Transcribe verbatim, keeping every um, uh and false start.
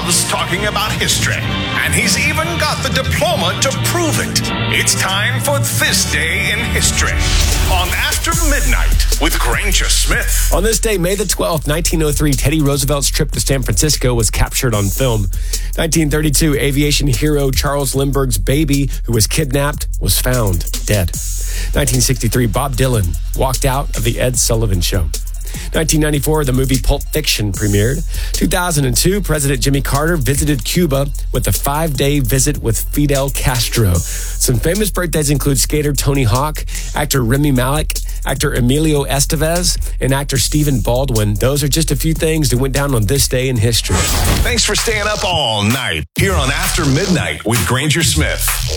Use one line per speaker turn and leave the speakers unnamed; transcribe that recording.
loves talking about history, and he's even got the diploma to prove it. It's time for This Day in History on After Midnight with Granger Smith.
On this day, May the twelfth, nineteen oh three, Teddy Roosevelt's trip to San Francisco was captured on film. nineteen thirty-two, aviation hero Charles Lindbergh's baby, who was kidnapped, was found dead. nineteen sixty-three, Bob Dylan walked out of The Ed Sullivan Show. nineteen ninety-four, the movie Pulp Fiction premiered. two thousand two, President Jimmy Carter visited Cuba with a five-day visit with Fidel Castro. Some famous birthdays include skater Tony Hawk, actor Rami Malek, actor Emilio Estevez, and actor Stephen Baldwin. Those are just a few things that went down on this day in history.
Thanks for staying up all night here on After Midnight with Granger Smith.